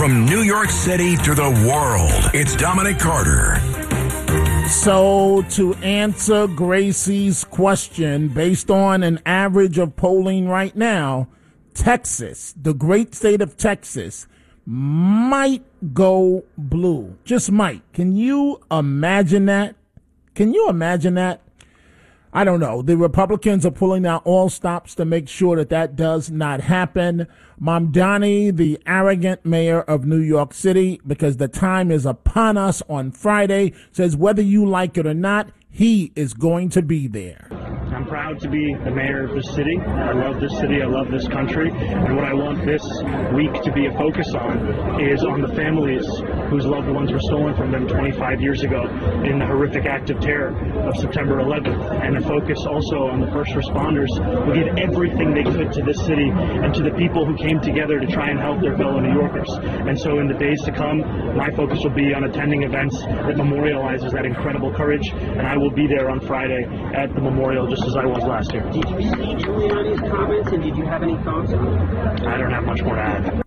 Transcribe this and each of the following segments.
From New York City to the world, it's Dominic Carter. So, to answer Gracie's question, based on an average of polling right now, Texas, the great state of Texas, might go blue. Just might. Can you imagine that? Can you imagine that? I don't know. The Republicans are pulling out all stops to make sure that that does not happen. Mamdani, the arrogant mayor of New York City, because the time is upon us on Friday, says whether you like it or not, he is going to be there. I'm proud to be the mayor of this city. I love this city. I love this country. And what I want this week to be a focus on is on the families whose loved ones were stolen from them 25 years ago in the horrific act of terror of September 11th. And a focus also on the first responders who did everything they could to this city and to the people who came together to try and help their fellow New Yorkers. And so in the days to come, my focus will be on attending events that memorializes that incredible courage. And I will be there on Friday at the memorial just as I was last year. Did you see Giuliani's comments, and did you have any thoughts on it? I don't have much more to add.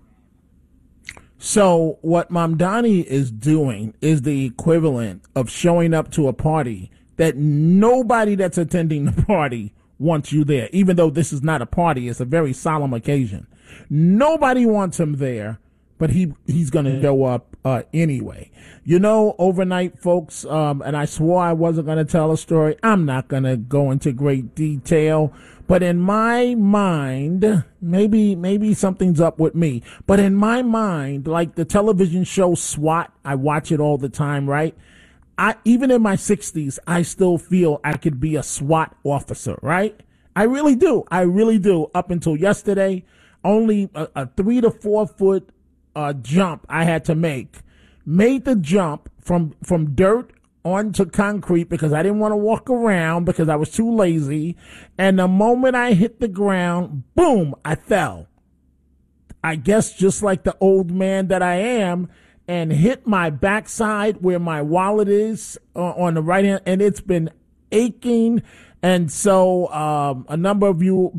So what Mamdani is doing is the equivalent of showing up to a party that nobody that's attending the party wants you there, even though this is not a party. It's a very solemn occasion. Nobody wants him there, but he's going to show up anyway. You know, overnight, folks, and I swore I wasn't going to tell a story. I'm not going to go into great detail, but in my mind, maybe something's up with me, but in my mind, like the television show SWAT, I watch it all the time, right? Even in my 60s, I still feel I could be a SWAT officer, right? I really do. Up until yesterday, only a 3 to 4 foot jump I had to make. Made the jump from dirt onto concrete because I didn't want to walk around because I was too lazy. And the moment I hit the ground, boom, I fell. I guess just like the old man that I am, and hit my backside where my wallet is on the right hand. And it's been aching. And so a number of you